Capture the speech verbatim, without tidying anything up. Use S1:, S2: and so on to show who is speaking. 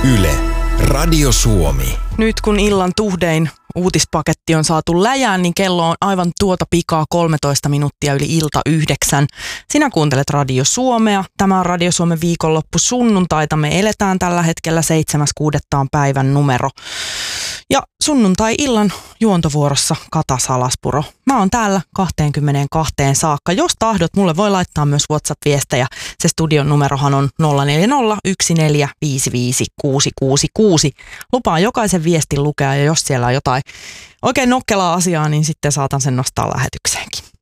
S1: Yle, Radio Suomi.
S2: Nyt kun illan tuhdein uutispaketti on saatu läjään, niin kello on aivan tuota pikaa kolmetoista minuuttia yli ilta yhdeksän. Sinä kuuntelet Radio Suomea. Tämä on Radio Suomen viikonloppu sunnuntaita. Me eletään tällä hetkellä seitsemäs kuudetta on päivän numero. Ja sunnuntai-illan juontovuorossa Kata Salaspuro. Mä oon täällä kaksikymmentäkaksi saakka. Jos tahdot, mulle voi laittaa myös WhatsApp-viestejä. Se studion numerohan on nolla neljä nolla yksi neljä viisi viisi kuusi kuusi kuusi. Lupaan jokaisen viestin lukea ja jos siellä on jotain oikein nokkelaa asiaa, niin sitten saatan sen nostaa lähetykseenkin.